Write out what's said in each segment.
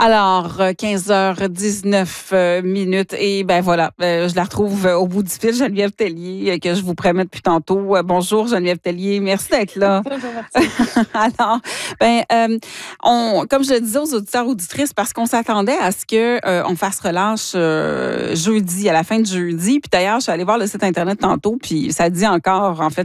Alors, 15h19 minutes et ben voilà, je la retrouve au bout du fil, Geneviève Tellier, que je vous promets depuis tantôt. Bonjour Geneviève Tellier, merci d'être là. Bonjour Martine. Alors, comme je le disais aux auditeurs auditrices, parce qu'on s'attendait à ce que on fasse relâche jeudi, à la fin de jeudi. Puis d'ailleurs, je suis allée voir le site internet tantôt, puis ça dit encore en fait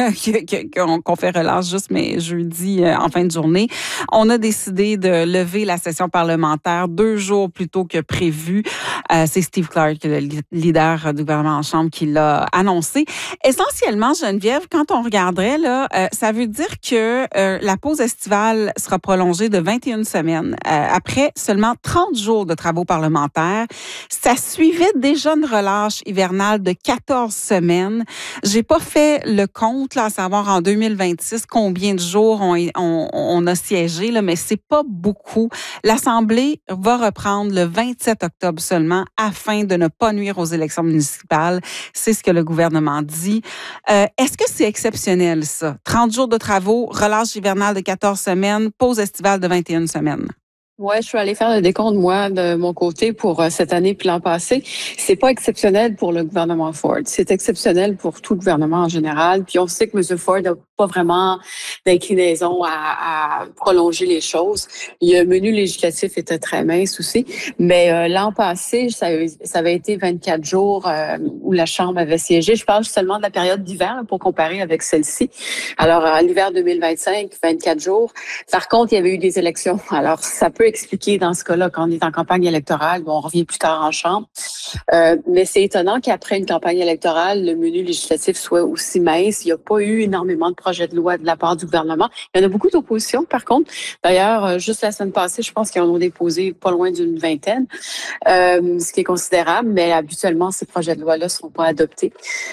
qu'on fait relâche juste mais jeudi en fin de journée. On a décidé de lever la session parlementaire 2 jours plus tôt que prévu. C'est Steve Clark, le leader du gouvernement en Chambre, qui l'a annoncé. Essentiellement, Geneviève, quand on regarderait, là, ça veut dire que la pause estivale sera prolongée de 21 semaines. Après seulement 30 jours de travaux parlementaires, ça suivait déjà une relâche hivernale de 14 semaines. J'ai pas fait le compte, là, à savoir en 2026 combien de jours on a siégé, là, mais c'est pas beaucoup. L'Assemblée va reprendre le 27 octobre seulement afin de ne pas nuire aux élections municipales. C'est ce que le gouvernement dit. Est-ce que c'est exceptionnel, ça? 30 jours de travaux, relâche hivernale de 14 semaines, pause estivale de 21 semaines. Ouais, je suis allée faire le décompte, moi, de mon côté pour cette année puis l'an passé. C'est pas exceptionnel pour le gouvernement Ford. C'est exceptionnel pour tout le gouvernement en général. Puis on sait que M. Ford n'a pas vraiment d'inclinaison à prolonger les choses. Le menu législatif était très mince aussi. Mais l'an passé, ça avait été 24 jours où la Chambre avait siégé. Je parle seulement de la période d'hiver pour comparer avec celle-ci. Alors, à l'hiver 2025, 24 jours. Par contre, il y avait eu des élections. Alors, ça peut expliquer dans ce cas-là, quand on est en campagne électorale, on revient plus tard en Chambre. Mais c'est étonnant qu'après une campagne électorale, le menu législatif soit aussi mince. Il n'y a pas eu énormément de projets de loi de la part du gouvernement. Il y en a beaucoup d'oppositions, par contre. D'ailleurs, juste la semaine passée, je pense qu'ils en ont déposé pas loin d'une vingtaine, ce qui est considérable, mais habituellement, ces projets de loi-là ne seront pas adoptés.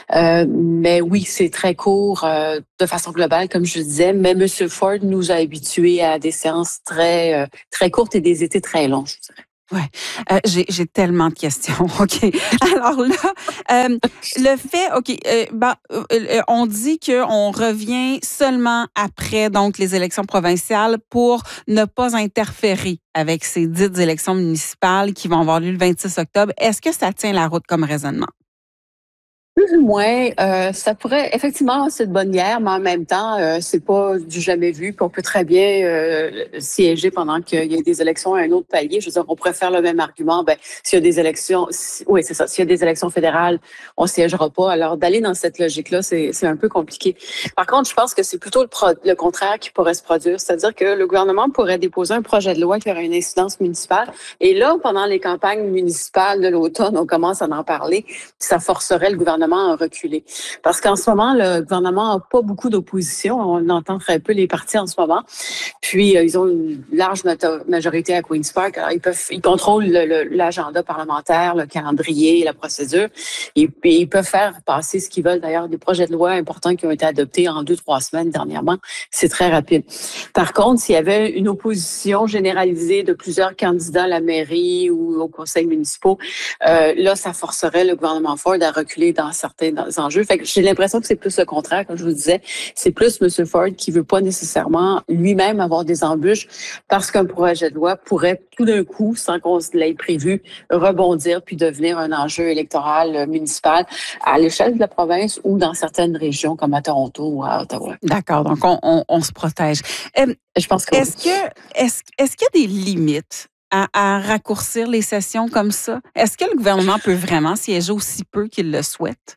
Mais oui, c'est très court de façon globale, comme je disais, mais M. Ford nous a habitués à des séances très courtes et des étés très longs, je dirais. Ouais, j'ai tellement de questions. OK. Alors là, le fait, OK, on dit qu'on revient seulement après donc les élections provinciales pour ne pas interférer avec ces dites élections municipales qui vont avoir lieu le 26 octobre. Est-ce que ça tient la route comme raisonnement? Plus ou moins, ça pourrait effectivement c'est de bonne guerre, mais en même temps, c'est pas du jamais vu. Puis on peut très bien siéger pendant qu'il y a des élections à un autre palier. Je veux dire, on pourrait faire le même argument. Ben, s'il y a des élections, oui, c'est ça. S'il y a des élections fédérales, on siégera pas. Alors d'aller dans cette logique-là, c'est un peu compliqué. Par contre, je pense que c'est plutôt le contraire qui pourrait se produire, c'est-à-dire que le gouvernement pourrait déposer un projet de loi qui aurait une incidence municipale. Et là, pendant les campagnes municipales de l'automne, on commence à en parler. Ça forcerait le gouvernement à reculer. Parce qu'en ce moment, le gouvernement n'a pas beaucoup d'opposition. On entend très peu les partis en ce moment. Puis, ils ont une large majorité à Queen's Park. Alors, ils contrôlent l'agenda parlementaire, le calendrier, la procédure. Et ils peuvent faire passer ce qu'ils veulent. D'ailleurs, des projets de loi importants qui ont été adoptés en 2-3 semaines dernièrement. C'est très rapide. Par contre, s'il y avait une opposition généralisée de plusieurs candidats à la mairie ou au conseil municipal, là, ça forcerait le gouvernement Ford à reculer dans certains enjeux. Fait que j'ai l'impression que c'est plus le contraire, comme je vous disais. C'est plus M. Ford qui veut pas nécessairement lui-même avoir des embûches parce qu'un projet de loi pourrait tout d'un coup, sans qu'on l'ait prévu, rebondir puis devenir un enjeu électoral municipal à l'échelle de la province ou dans certaines régions comme à Toronto ou à Ottawa. D'accord, donc on se protège. Je pense que est-ce qu'il y a des limites à raccourcir les sessions comme ça? Est-ce que le gouvernement peut vraiment siéger aussi peu qu'il le souhaite?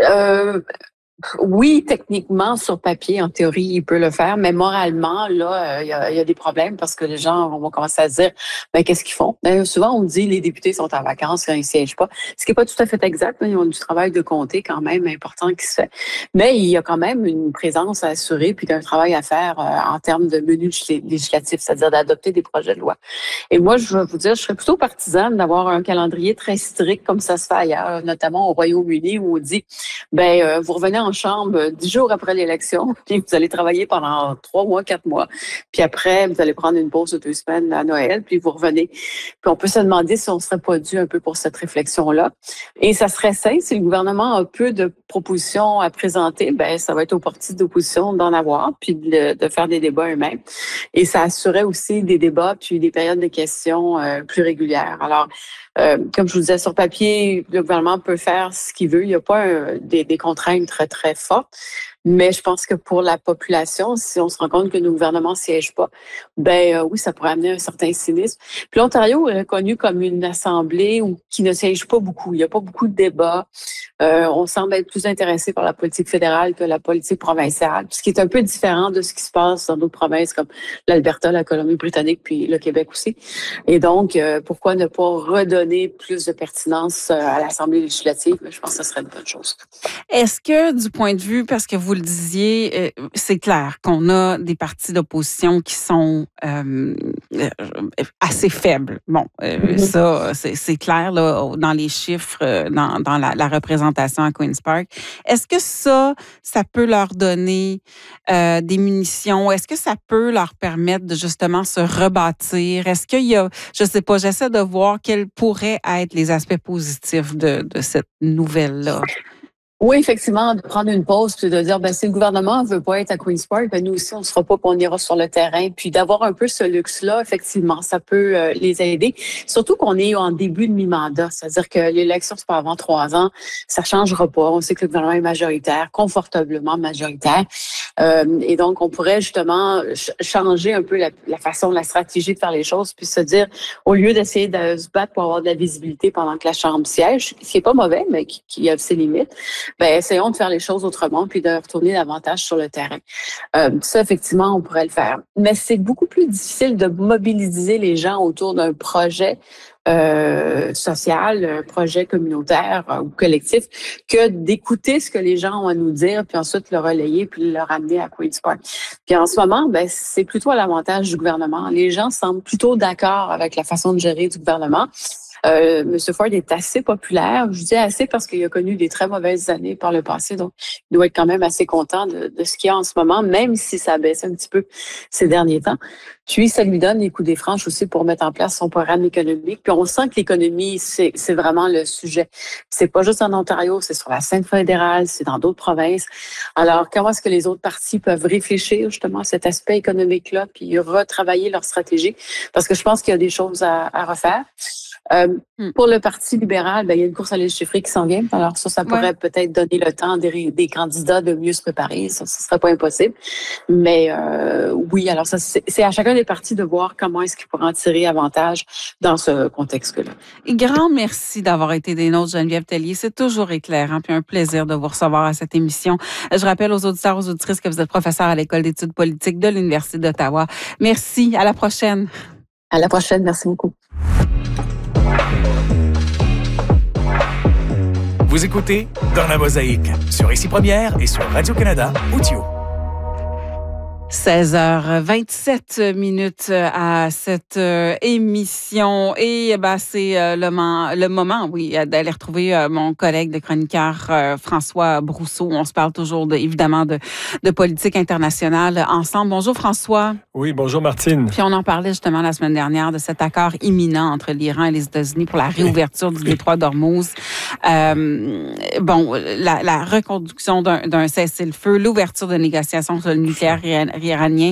Oui, techniquement, sur papier, en théorie, il peut le faire, mais moralement, là, il y a des problèmes parce que les gens vont commencer à se dire, ben, qu'est-ce qu'ils font? Ben, souvent, on dit, les députés sont en vacances quand ils siègent pas. Ce qui est pas tout à fait exact. Ils ont du travail de comté quand même important qui se fait. Mais il y a quand même une présence à assurer puis un travail à faire en termes de menu législatif, c'est-à-dire d'adopter des projets de loi. Et moi, je vais vous dire, je serais plutôt partisane d'avoir un calendrier très strict comme ça se fait ailleurs, notamment au Royaume-Uni où on dit, ben, vous revenez en chambre 10 jours après l'élection, puis vous allez travailler pendant 3 mois, 4 mois. Puis après, vous allez prendre une pause de 2 semaines à Noël, puis vous revenez. Puis on peut se demander si on ne serait pas dû un peu pour cette réflexion-là. Et ça serait sain si le gouvernement a peu de propositions à présenter, ben ça va être aux partis d'opposition d'en avoir, puis de faire des débats eux-mêmes. Et ça assurait aussi des débats, puis des périodes de questions plus régulières. Alors, comme je vous disais, sur papier, le gouvernement peut faire ce qu'il veut. Il n'y a pas des contraintes très, très fortes. Mais je pense que pour la population, si on se rend compte que nos gouvernements ne siègent pas, oui, ça pourrait amener un certain cynisme. Puis l'Ontario est reconnu comme une assemblée qui ne siège pas beaucoup. Il n'y a pas beaucoup de débats. On semble être plus intéressé par la politique fédérale que la politique provinciale, ce qui est un peu différent de ce qui se passe dans d'autres provinces comme l'Alberta, la Colombie-Britannique, puis le Québec aussi. Et donc, pourquoi ne pas redonner plus de pertinence à l'Assemblée législative? Je pense que ce serait une bonne chose. Est-ce que, du point de vue, parce que vous le disiez, c'est clair qu'on a des partis d'opposition qui sont assez faibles. Bon, ça, c'est clair là, dans les chiffres, dans la représentation à Queen's Park. Est-ce que ça peut leur donner des munitions? Est-ce que ça peut leur permettre de justement se rebâtir? Est-ce qu'il y a, je sais pas, j'essaie de voir quels pourraient être les aspects positifs de cette nouvelle-là. Oui, effectivement, de prendre une pause puis de dire, si le gouvernement veut pas être à Queen's Park, nous aussi, on sera pas, puis on ira sur le terrain. Puis d'avoir un peu ce luxe-là, effectivement, ça peut les aider. Surtout qu'on est en début de mi-mandat. C'est-à-dire que l'élection, c'est pas avant 3 ans. Ça changera pas. On sait que le gouvernement est majoritaire, confortablement majoritaire. Et donc, on pourrait justement changer un peu la façon, la stratégie de faire les choses, puis se dire, au lieu d'essayer de se battre pour avoir de la visibilité pendant que la Chambre siège, ce qui est pas mauvais, mais qui a ses limites, essayons de faire les choses autrement puis de retourner davantage sur le terrain. Ça, effectivement, on pourrait le faire. Mais c'est beaucoup plus difficile de mobiliser les gens autour d'un projet social, un projet communautaire ou collectif, que d'écouter ce que les gens ont à nous dire, puis ensuite le relayer, puis le ramener à Queen's Park. Puis en ce moment, c'est plutôt à l'avantage du gouvernement. Les gens semblent plutôt d'accord avec la façon de gérer du gouvernement. M. Ford est assez populaire. Je dis assez parce qu'il a connu des très mauvaises années par le passé, donc il doit être quand même assez content de ce qu'il y a en ce moment, même si ça baisse un petit peu ces derniers temps. Puis ça lui donne les coups des franches aussi pour mettre en place son programme économique. Puis on sent que l'économie, c'est vraiment le sujet. C'est pas juste en Ontario, c'est sur la scène fédérale, c'est dans d'autres provinces. Alors, comment est-ce que les autres partis peuvent réfléchir justement à cet aspect économique-là, puis retravailler leur stratégie? Parce que je pense qu'il y a des choses à refaire. Pour le Parti libéral, il y a une course à l'île chiffrée qui s'en vient. Alors ça pourrait peut-être donner le temps des candidats de mieux se préparer. Ça, ce serait pas impossible. Mais oui, alors ça, c'est à chacun des partis de voir comment est-ce qu'ils pourraient en tirer avantage dans ce contexte-là. Et grand merci d'avoir été des nôtres, Geneviève Tellier. C'est toujours éclairant, puis un plaisir de vous recevoir à cette émission. Je rappelle aux auditeurs, aux auditrices que vous êtes professeur à l'École d'études politiques de l'Université d'Ottawa. Merci. À la prochaine. À la prochaine. Merci beaucoup. Vous écoutez Dans la Mosaïque sur Ici Première et sur Radio-Canada Audio. 16h27 à cette émission et c'est le moment, oui, d'aller retrouver mon collègue de chroniqueur François Brousseau. On se parle toujours évidemment de politique internationale ensemble. Bonjour François. Oui, bonjour Martine. Puis on en parlait justement la semaine dernière de cet accord imminent entre l'Iran et les États-Unis pour la réouverture du détroit d'Ormuz. La reconduction d'un cessez-le-feu, l'ouverture de négociations sur le nucléaire iranien.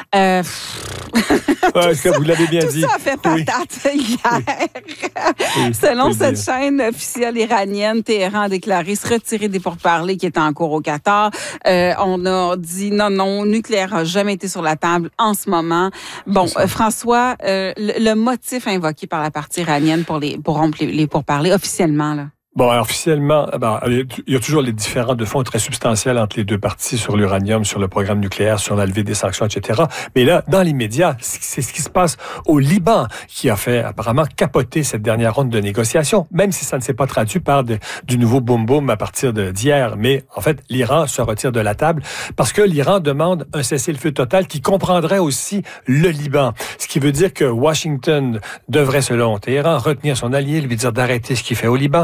Vous l'avez bien dit. Tout ça a fait patate hier. Oui, selon cette chaîne officielle iranienne, Téhéran a déclaré se retirer des pourparlers qui étaient en cours au Qatar. On a dit non, nucléaire n'a jamais été sur la table en ce moment. Bon, François, le motif invoqué par la partie iranienne pour rompre les pourparlers officiellement, là. Bon, alors officiellement, il y a toujours les différends de fond très substantiels entre les deux parties sur l'uranium, sur le programme nucléaire, sur la levée des sanctions, etc. Mais là, dans l'immédiat, c'est ce qui se passe au Liban qui a fait apparemment capoter cette dernière ronde de négociations, même si ça ne s'est pas traduit par du nouveau boom-boom à partir d'hier. Mais en fait, l'Iran se retire de la table parce que l'Iran demande un cessez-le-feu total qui comprendrait aussi le Liban. Ce qui veut dire que Washington devrait, selon Téhéran, retenir son allié, lui dire d'arrêter ce qu'il fait au Liban. D'ailleurs, ce que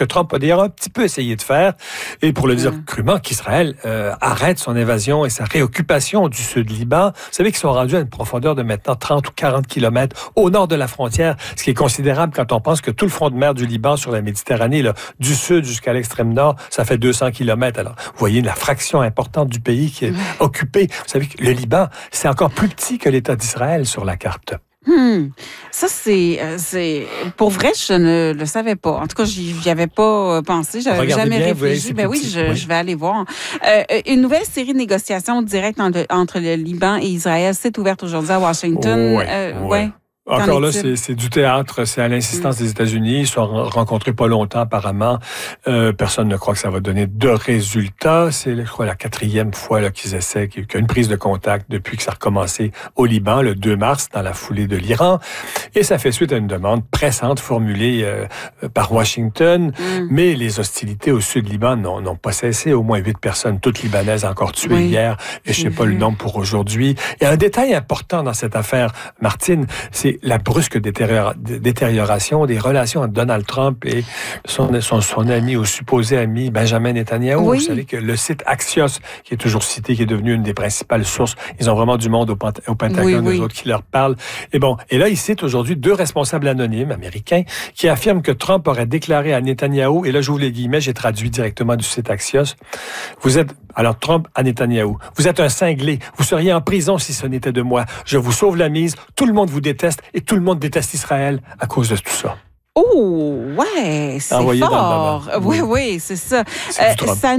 que Trump a d'ailleurs un petit peu essayé de faire, et pour le dire crûment, qu'Israël arrête son invasion et sa réoccupation du Sud-Liban. Vous savez qu'ils sont rendus à une profondeur de maintenant 30 ou 40 kilomètres au nord de la frontière, ce qui est considérable quand on pense que tout le front de mer du Liban sur la Méditerranée, là, du sud jusqu'à l'extrême nord, ça fait 200 kilomètres. Alors, vous voyez la fraction importante du pays qui est occupée. Vous savez que le Liban, c'est encore plus petit que l'État d'Israël sur la carte. Ça, c'est... Pour vrai, je ne le savais pas. En tout cas, j'y avais pas pensé. J'avais jamais réfléchi. Je vais aller voir. Une nouvelle série de négociations directes entre le Liban et Israël s'est ouverte aujourd'hui à Washington. Ouais. Encore là, c'est du théâtre, c'est à l'insistance des États-Unis. Ils se sont rencontrés pas longtemps, apparemment. Personne ne croit que ça va donner de résultats. C'est, je crois, la 4e fois là, qu'ils essaient, qu'il y a une prise de contact depuis que ça a recommencé au Liban, le 2 mars, dans la foulée de l'Iran. Et ça fait suite à une demande pressante formulée par Washington. Mais les hostilités au Sud-Liban n'ont pas cessé. Au moins 8 personnes, toutes libanaises, encore tuées hier. Et je sais pas le nombre pour aujourd'hui. Et un détail important dans cette affaire, Martine, c'est la brusque détérioration des relations entre Donald Trump et son ami ou supposé ami Benjamin Netanyahu. Vous savez que le site Axios, qui est toujours cité, qui est devenu une des principales sources, ils ont vraiment du monde au Pentagone, eux autres qui leur parlent. Et là, ils citent aujourd'hui 2 responsables anonymes américains qui affirment que Trump aurait déclaré à Netanyahu, et là, j'ouvre les guillemets, j'ai traduit directement du site Axios, alors Trump à Netanyahou, vous êtes un cinglé, vous seriez en prison si ce n'était de moi. Je vous sauve la mise, tout le monde vous déteste et tout le monde déteste Israël à cause de tout ça. Oh, ouais, c'est fort. Oui, c'est ça. C'est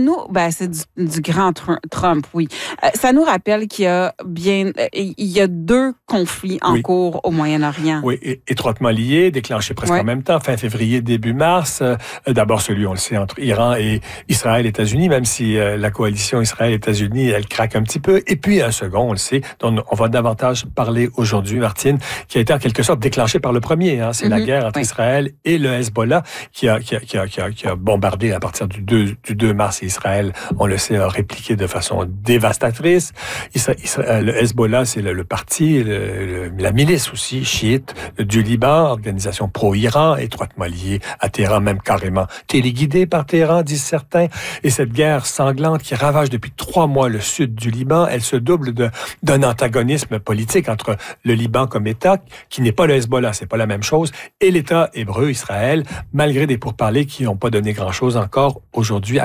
du grand Trump, oui. Ça nous rappelle qu'il y a 2 conflits en cours au Moyen-Orient. Oui, étroitement liés, déclenchés presque en même temps, fin février, début mars. D'abord celui, on le sait, entre Iran et Israël, États-Unis, même si la coalition Israël-États-Unis, elle craque un petit peu. Et puis un second, on le sait, dont on va davantage parler aujourd'hui, Martine, qui a été en quelque sorte déclenché par le premier. C'est la guerre entre Israël et le Hezbollah qui a bombardé à partir du 2 mars, et Israël, on le sait, a répliqué de façon dévastatrice. Le Hezbollah, c'est le parti, la milice aussi, chiite du Liban, organisation pro-Iran, étroitement liée à Téhéran, même carrément téléguidée par Téhéran, disent certains. Et cette guerre sanglante qui ravage depuis 3 mois le sud du Liban, elle se double d'un antagonisme politique entre le Liban comme État, qui n'est pas le Hezbollah, c'est pas la même chose, et l'État hébreu, Israël, malgré des pourparlers qui n'ont pas donné grand-chose encore aujourd'hui